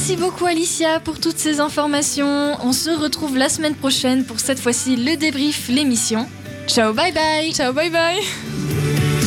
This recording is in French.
Merci beaucoup Alicia pour toutes ces informations. On se retrouve la semaine prochaine pour cette fois-ci le débrief, l'émission. Ciao, bye bye. Ciao, bye bye.